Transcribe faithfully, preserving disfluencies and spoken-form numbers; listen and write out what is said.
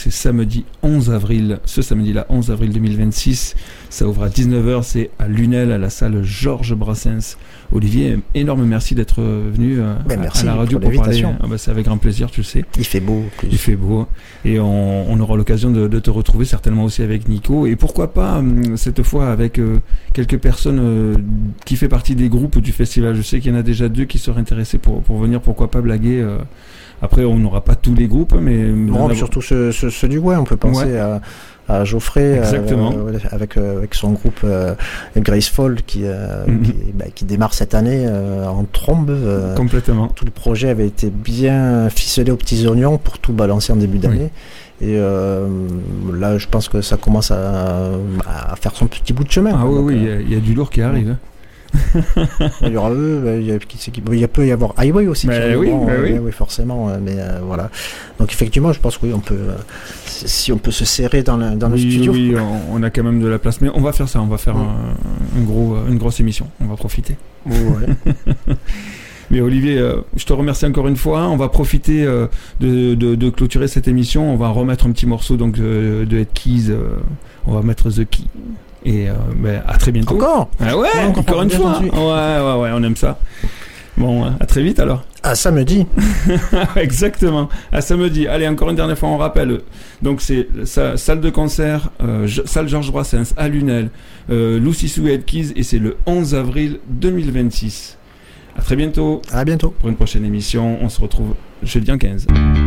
c'est samedi onze avril, ce samedi-là, onze avril deux mille vingt-six. Ça ouvre à dix-neuf heures, c'est à Lunel, à la salle Georges Brassens. Olivier, énorme merci d'être venu euh, ben, à, à la radio pour, pour parler. Ah bah, c'est avec grand plaisir, tu le sais. Il fait beau. Plus. Il fait beau. Et on, on aura l'occasion de, de te retrouver certainement aussi avec Nico. Et pourquoi pas, cette fois, avec euh, quelques personnes euh, qui font partie des groupes du festival. Je sais qu'il y en a déjà deux qui seraient intéressés pour, pour venir, pourquoi pas blaguer. Euh. Après, on n'aura pas tous les groupes, mais... Non, surtout ceux, ceux, ceux du Ouai, on peut penser ouais. à... à Geoffrey euh, avec euh, avec son groupe euh, Graceful qui euh, mm-hmm. qui, bah, qui démarre cette année euh, en trombe. Euh, Complètement. Tout le projet avait été bien ficelé aux petits oignons pour tout balancer en début d'année. Oui. Et euh, là, je pense que ça commence à, à faire son petit bout de chemin. Ah oui, donc, oui, il euh, y, y a du lourd qui arrive. Hein. Il y aura eux, il y a, il y a peut y avoir Highway aussi. Mais oui, bon, mais euh, oui. oui, forcément. Mais euh, voilà. Donc effectivement, je pense que oui, on peut, euh, si on peut se serrer dans, la, dans oui, le studio. Oui, on, on a quand même de la place, mais on va faire ça. On va faire oui. un, un gros, une grosse émission. On va profiter. Ouais. Mais Olivier, euh, je te remercie encore une fois. On va profiter euh, de, de, de clôturer cette émission. On va remettre un petit morceau donc de, de Head Keys. Euh, on va mettre The Key. Et euh, ben, à très bientôt. Encore ah ouais, encore, encore une fois. Ouais, ouais, ouais, on aime ça. Bon, à très vite alors. À samedi. Exactement. À samedi. Allez, encore une dernière fois, on rappelle. Donc c'est sa, salle de concert, euh, salle Georges Brassens à Lunel, euh, Lucy Sue Head Keys, et c'est le onze avril deux mille vingt-six. À très bientôt. À bientôt. Pour une prochaine émission, on se retrouve jeudi en quinze.